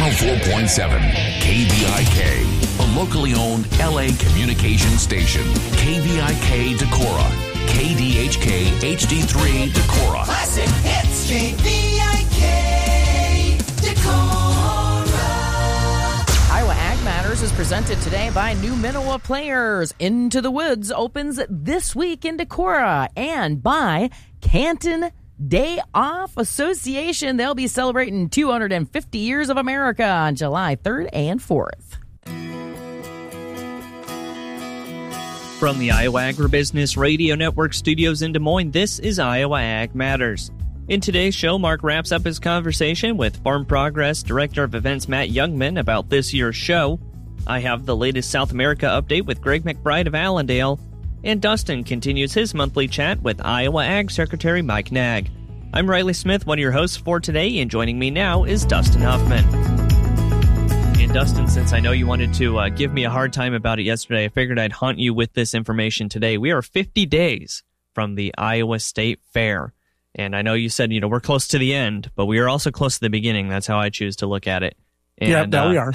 104.7 KVIK, a locally owned LA communication station. KVIK Decorah, KDHK HD3 Decorah. Classic hits, KVIK Decorah. Iowa Ag Matters is presented today by New Minowa Players. Into the Woods opens this week in Decorah, and by Canton Day Off Association. They'll be celebrating 250 years of America on July 3rd and 4th. From the Iowa Agribusiness Radio Network studios in Des Moines, this is Iowa Ag Matters. In today's show, Mark wraps up his conversation with Farm Progress Director of Events Matt Youngman about this year's show. I have the latest South America update with Greg McBride of Allendale. And Dustin continues his monthly chat with Iowa Ag Secretary Mike Nag. I'm Riley Smith, one of your hosts for today, and joining me now is Dustin Huffman. And Dustin, since I know you wanted to give me a hard time about it yesterday, I figured I'd haunt you with this information today. We are 50 days from the Iowa State Fair. And I know you said, we're close to the end, but we are also close to the beginning. That's how I choose to look at it. And, we are.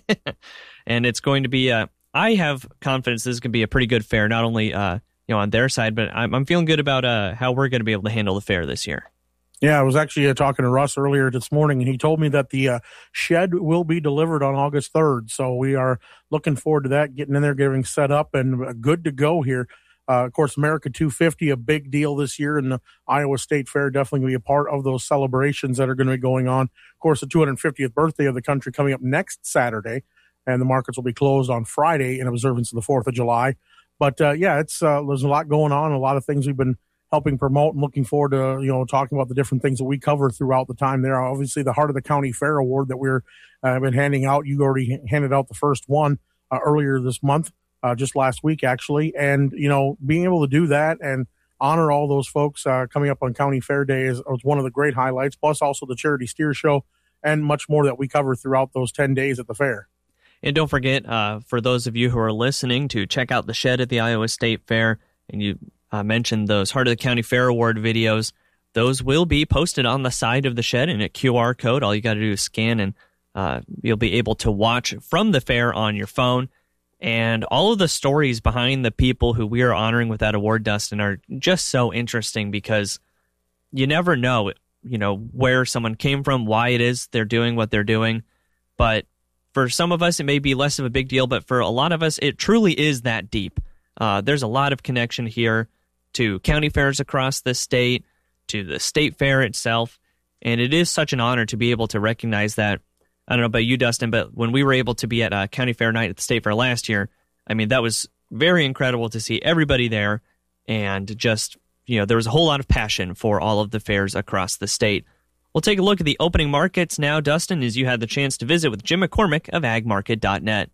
And it's going to be I have confidence this is going to be a pretty good fair, not only on their side, but I'm feeling good about how we're going to be able to handle the fair this year. Yeah, I was actually talking to Russ earlier this morning, and he told me that the shed will be delivered on August 3rd. So we are looking forward to that, getting in there, getting set up, and good to go here. Of course, America 250, a big deal this year, and the Iowa State Fair definitely going to be a part of those celebrations that are going to be going on. Of course, the 250th birthday of the country coming up next Saturday, and the markets will be closed on Friday in observance of the 4th of July. But, it's there's a lot going on, a lot of things we've been helping promote and looking forward to, talking about the different things that we cover throughout the time there. Obviously, the Heart of the County Fair Award that we're been handing out. You already handed out the first one earlier this month, just last week, actually. And, being able to do that and honor all those folks coming up on County Fair Day is one of the great highlights, plus also the Charity Steer Show and much more that we cover throughout those 10 days at the fair. And don't forget, for those of you who are listening, to check out the shed at the Iowa State Fair. And you mentioned those Heart of the County Fair Award videos. Those will be posted on the side of the shed in a QR code. All you got to do is scan, and you'll be able to watch from the fair on your phone. And all of the stories behind the people who we are honoring with that award, Dustin, are just so interesting because you never know, where someone came from, why it is they're doing what they're doing. But for some of us, it may be less of a big deal, but for a lot of us, it truly is that deep. There's a lot of connection here to county fairs across the state, to the state fair itself, and it is such an honor to be able to recognize that. I don't know about you, Dustin, but when we were able to be at County Fair Night at the State Fair last year, that was very incredible to see everybody there, and just, there was a whole lot of passion for all of the fairs across the state. We'll take a look at the opening markets now, Dustin, as you had the chance to visit with Jim McCormick of agmarket.net.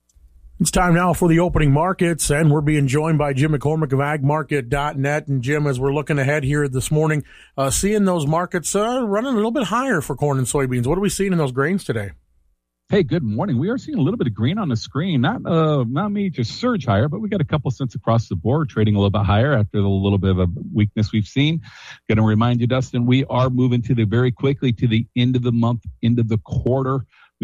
It's time now for the opening markets, and we're being joined by Jim McCormick of agmarket.net. And Jim, as we're looking ahead here this morning, seeing those markets running a little bit higher for corn and soybeans. What are we seeing in those grains today? Hey, good morning. We are seeing a little bit of green on the screen. Not major surge higher, but we got a couple cents across the board, trading a little bit higher after the little bit of a weakness we've seen. Going to remind you, Dustin, we are moving very quickly to the end of the month, end of the quarter.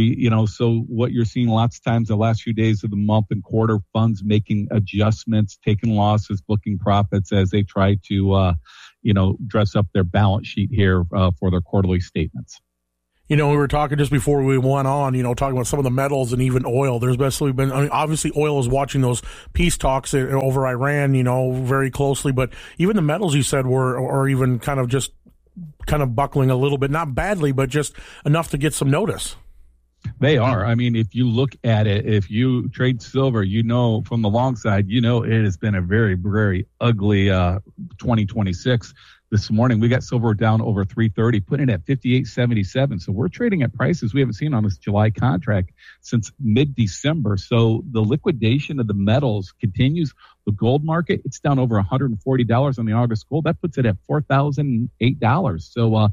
So what you're seeing lots of times the last few days of the month and quarter, funds making adjustments, taking losses, booking profits as they try to, dress up their balance sheet here for their quarterly statements. We were talking just before we went on, talking about some of the metals and even oil. There's basically been, obviously oil is watching those peace talks over Iran, very closely. But even the metals you said were even kind of buckling a little bit, not badly, but just enough to get some notice. They are. If you look at it, if you trade silver, from the long side, it has been a very, very ugly 2026. This morning, we got silver down over 330, putting it at 58.77. So we're trading at prices we haven't seen on this July contract since mid-December. So the liquidation of the metals continues. The gold market, it's down over $140 on the August gold. That puts it at $4,008. So